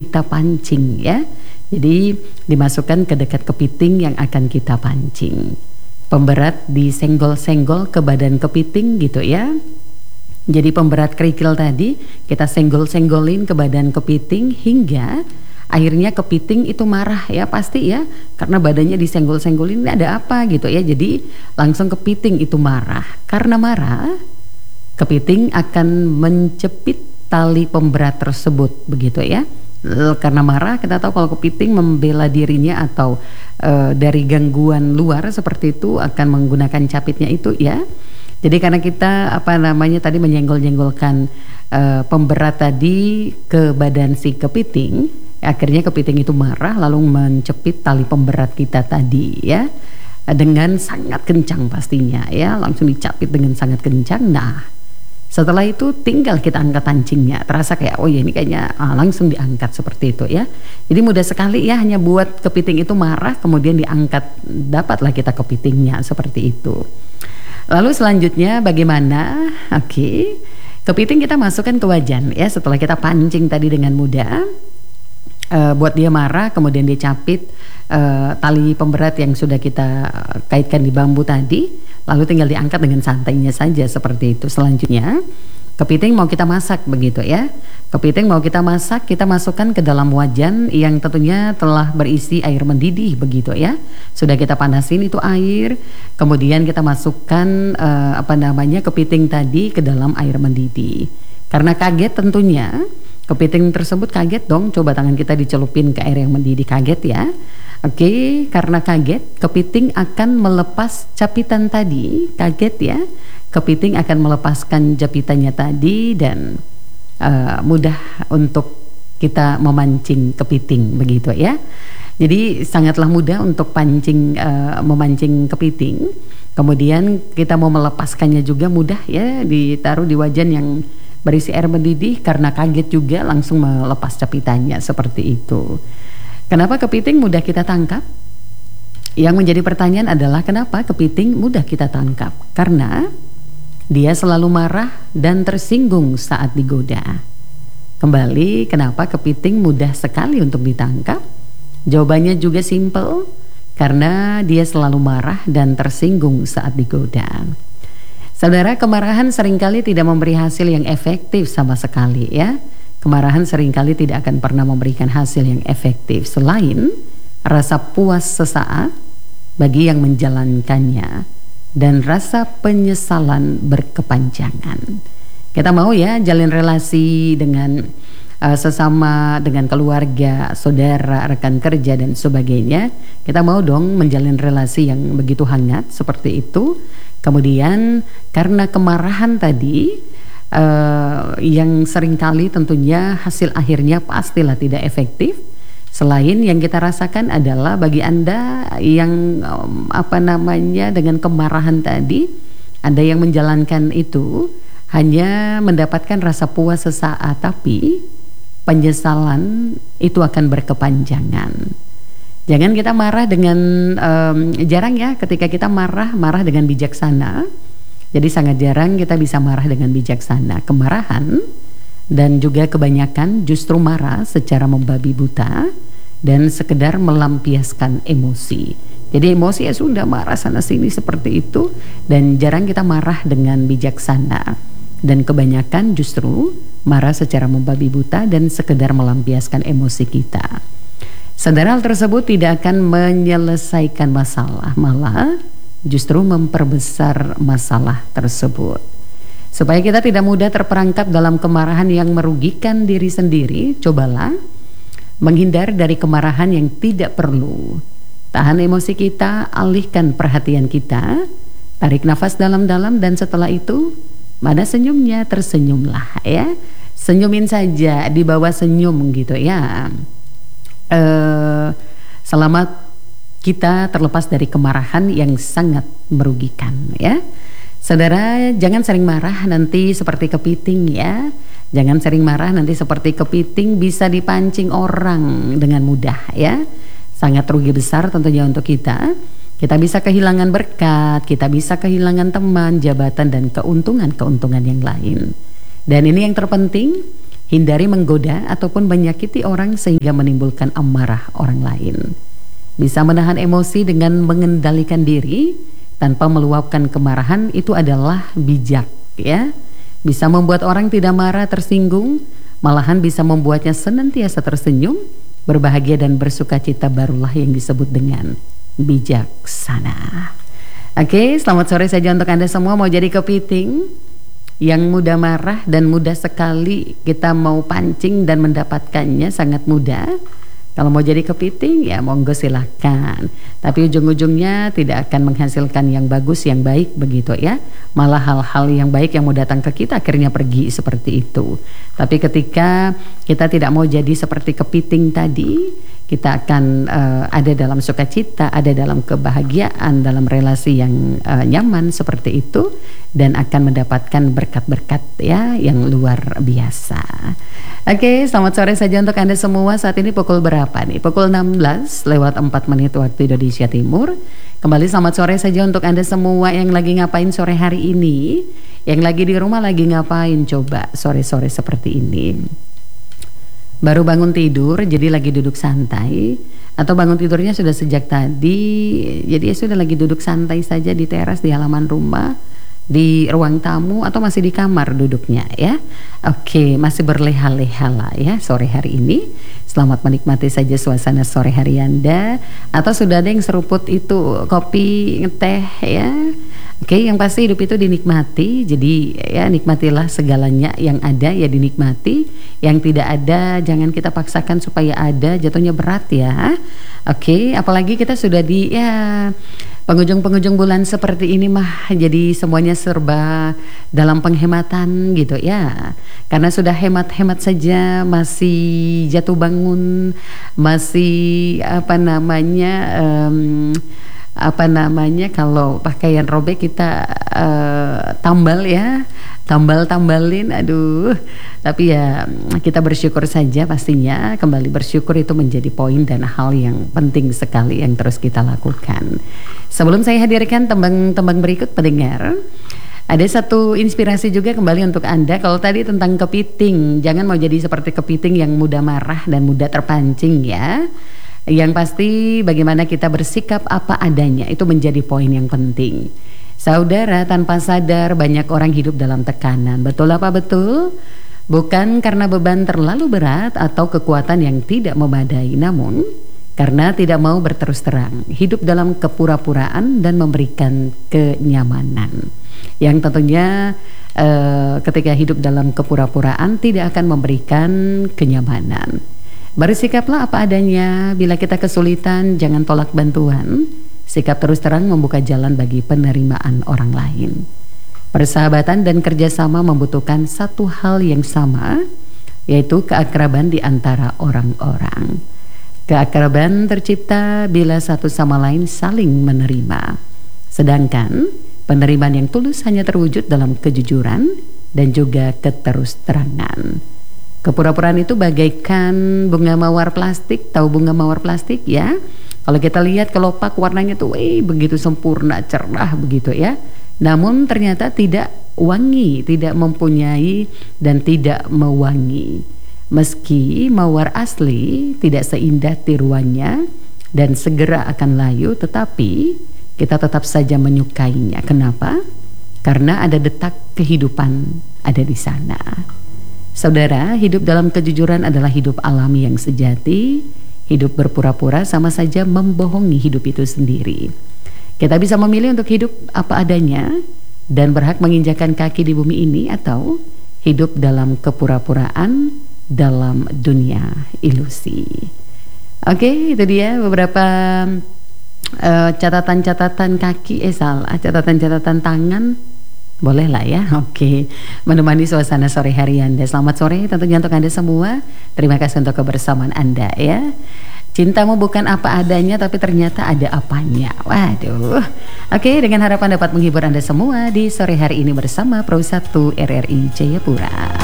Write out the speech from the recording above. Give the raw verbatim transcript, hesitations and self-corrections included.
kita pancing ya. Jadi dimasukkan ke dekat kepiting yang akan kita pancing. Pemberat disenggol-senggol ke badan kepiting gitu ya. Jadi pemberat kerikil tadi kita senggol-senggolin ke badan kepiting hingga akhirnya kepiting itu marah ya, pasti ya, karena badannya disenggol-senggolin, ini ada apa gitu ya. Jadi langsung kepiting itu marah. Karena marah, kepiting akan menjepit tali pemberat tersebut begitu ya. Karena marah, kita tahu kalau kepiting membela dirinya atau e, dari gangguan luar seperti itu akan menggunakan capitnya itu ya. Jadi karena kita apa namanya tadi menyenggol-jenggolkan e, pemberat tadi ke badan si kepiting, akhirnya kepiting itu marah lalu mencepit tali pemberat kita tadi ya, dengan sangat kencang pastinya ya, langsung dicapit dengan sangat kencang. Nah, setelah itu tinggal kita angkat pancingnya, terasa kayak oh ya ini kayaknya ah, langsung diangkat seperti itu ya. Jadi mudah sekali ya, hanya buat kepiting itu marah kemudian diangkat, dapatlah kita kepitingnya seperti itu. Lalu selanjutnya bagaimana? Oke, kepiting kita masukkan ke wajan ya, setelah kita pancing tadi dengan mudah. Uh, buat dia marah, kemudian dia capit uh, tali pemberat yang sudah kita kaitkan di bambu tadi, lalu tinggal diangkat dengan santainya saja seperti itu. Selanjutnya kepiting mau kita masak begitu ya. Kepiting mau kita masak, kita masukkan ke dalam wajan yang tentunya telah berisi air mendidih begitu ya. Sudah kita panasin itu air, kemudian kita masukkan uh, apa namanya kepiting tadi ke dalam air mendidih. Karena kaget tentunya, kepiting tersebut kaget dong, coba tangan kita dicelupin ke air yang mendidih, kaget ya. Oke, karena kaget, kepiting akan melepas capitan tadi, kaget ya. Kepiting akan melepaskan japitannya tadi dan uh, mudah untuk kita memancing kepiting begitu ya. Jadi sangatlah mudah untuk pancing uh, memancing kepiting. Kemudian kita mau melepaskannya juga mudah ya, ditaruh di wajan yang berisi air mendidih, karena kaget juga langsung melepas capitannya seperti itu. Kenapa kepiting mudah kita tangkap? Yang menjadi pertanyaan adalah kenapa kepiting mudah kita tangkap? Karena dia selalu marah dan tersinggung saat digoda. Kembali, kenapa kepiting mudah sekali untuk ditangkap? Jawabannya juga simpel, karena dia selalu marah dan tersinggung saat digoda. Saudara, kemarahan seringkali tidak memberi hasil yang efektif sama sekali ya. Kemarahan seringkali tidak akan pernah memberikan hasil yang efektif selain rasa puas sesaat bagi yang menjalankannya dan rasa penyesalan berkepanjangan. Kita mau ya jalin relasi dengan uh, sesama, dengan keluarga, saudara, rekan kerja dan sebagainya. Kita mau dong menjalin relasi yang begitu hangat seperti itu. Kemudian karena kemarahan tadi uh, yang seringkali tentunya hasil akhirnya pastilah tidak efektif. Selain yang kita rasakan adalah bagi Anda yang um, apa namanya dengan kemarahan tadi, Anda yang menjalankan itu hanya mendapatkan rasa puas sesaat, tapi penyesalan itu akan berkepanjangan. Jangan kita marah dengan um, jarang ya ketika kita marah marah dengan bijaksana. Jadi sangat jarang kita bisa marah dengan bijaksana. Kemarahan dan juga kebanyakan justru marah secara membabi buta dan sekedar melampiaskan emosi. Jadi emosi ya sudah marah sana sini seperti itu, dan jarang kita marah dengan bijaksana. Dan kebanyakan justru marah secara membabi buta dan sekedar melampiaskan emosi kita. Saudara, hal tersebut tidak akan menyelesaikan masalah, malah justru memperbesar masalah tersebut. Supaya kita tidak mudah terperangkap dalam kemarahan yang merugikan diri sendiri, cobalah menghindar dari kemarahan yang tidak perlu. Tahan emosi kita, alihkan perhatian kita, tarik nafas dalam-dalam, dan setelah itu mana senyumnya, tersenyumlah ya. Senyumin saja, dibawa senyum gitu ya. Uh, selamat kita terlepas dari kemarahan yang sangat merugikan ya. Saudara, jangan sering marah nanti seperti kepiting ya. Jangan sering marah nanti seperti kepiting, bisa dipancing orang dengan mudah ya. Sangat rugi besar tentunya untuk kita. Kita bisa kehilangan berkat, kita bisa kehilangan teman, jabatan, dan keuntungan-keuntungan yang lain. Dan ini yang terpenting, Hindari menggoda ataupun menyakiti orang sehingga menimbulkan amarah orang lain. Bisa menahan emosi dengan mengendalikan diri tanpa meluapkan kemarahan itu adalah bijak, ya. Bisa membuat orang tidak marah tersinggung, malahan bisa membuatnya senantiasa tersenyum, berbahagia dan bersukacita, barulah yang disebut dengan bijaksana. Oke, selamat sore saja untuk Anda semua. Mau jadi kepiting yang mudah marah dan mudah sekali kita mau pancing dan mendapatkannya sangat mudah. Kalau mau jadi kepiting ya monggo silahkan, tapi ujung-ujungnya tidak akan menghasilkan yang bagus, yang baik begitu ya. Malah hal-hal yang baik yang mau datang ke kita akhirnya pergi seperti itu. Tapi ketika kita tidak mau jadi seperti kepiting tadi, kita akan uh, ada dalam sukacita, ada dalam kebahagiaan, dalam relasi yang uh, nyaman seperti itu, dan akan mendapatkan berkat-berkat ya yang luar biasa. Oke, selamat sore saja untuk Anda semua. Saat ini pukul berapa nih? Pukul enam belas lewat empat menit waktu Indonesia Timur. Kembali selamat sore saja untuk Anda semua yang lagi ngapain sore hari ini, yang lagi di rumah lagi ngapain coba sore-sore seperti ini. Baru bangun tidur jadi lagi duduk santai, atau bangun tidurnya sudah sejak tadi, jadi ya sudah lagi duduk santai saja di teras, di halaman rumah, di ruang tamu, atau masih di kamar duduknya ya. Oke, masih berleha-leha lah ya sore hari ini. Selamat menikmati saja suasana sore hari Anda. Atau sudah ada yang seruput itu kopi, teh ya. Oke, yang pasti hidup itu dinikmati. Jadi ya nikmatilah segalanya yang ada ya dinikmati. Yang tidak ada jangan kita paksakan supaya ada, jatuhnya berat ya. Oke, apalagi kita sudah di ya penghujung-penghujung bulan seperti ini mah, jadi semuanya serba dalam penghematan gitu ya. Karena sudah hemat-hemat saja, masih jatuh bangun, masih apa namanya um, apa namanya kalau pakaian robek kita uh, tambal ya, tambal-tambalin, aduh. Tapi ya kita bersyukur saja pastinya. Kembali bersyukur itu menjadi poin dan hal yang penting sekali yang terus kita lakukan. Sebelum saya hadirkan tembang-tembang berikut pendengar, ada satu inspirasi juga kembali untuk Anda. Kalau tadi tentang kepiting, jangan mau jadi seperti kepiting yang mudah marah dan mudah terpancing ya. Yang pasti bagaimana kita bersikap apa adanya itu menjadi poin yang penting. Saudara, tanpa sadar banyak orang hidup dalam tekanan. Betul apa betul? Bukan karena beban terlalu berat atau kekuatan yang tidak memadai, namun karena tidak mau berterus terang, hidup dalam kepura-puraan dan memberikan kenyamanan. Yang tentunya eh, ketika hidup dalam kepura-puraan tidak akan memberikan kenyamanan. Bersikaplah apa adanya. Bila kita kesulitan, jangan tolak bantuan. Sikap terus terang membuka jalan bagi penerimaan orang lain. Persahabatan dan kerjasama membutuhkan satu hal yang sama, yaitu keakraban di antara orang-orang. Keakraban tercipta bila satu sama lain saling menerima. Sedangkan penerimaan yang tulus hanya terwujud dalam kejujuran dan juga keterus-terangan. Kepura-puraan itu bagaikan bunga mawar plastik. Tahu bunga mawar plastik ya? Kalau kita lihat kelopak warnanya tuh wih, begitu sempurna, cerah begitu ya. Namun ternyata tidak wangi, tidak mempunyai dan tidak mewangi. Meski mawar asli tidak seindah tiruannya dan segera akan layu, tetapi kita tetap saja menyukainya. Kenapa? Karena ada detak kehidupan ada di sana. Saudara, hidup dalam kejujuran adalah hidup alami yang sejati. Hidup berpura-pura sama saja membohongi hidup itu sendiri. Kita bisa memilih untuk hidup apa adanya dan berhak menginjakan kaki di bumi ini, atau hidup dalam kepura-puraan dalam dunia ilusi. Oke, itu dia beberapa uh, catatan-catatan kaki, eh salah, catatan-catatan tangan. Boleh lah ya, oke. Menemani suasana sore hari Anda. Selamat sore tentunya untuk Anda semua. Terima kasih untuk kebersamaan Anda ya. Cintamu bukan apa adanya, tapi ternyata ada apanya. Waduh. Oke, dengan harapan dapat menghibur Anda semua di sore hari ini bersama Pro satu R R I Jayapura.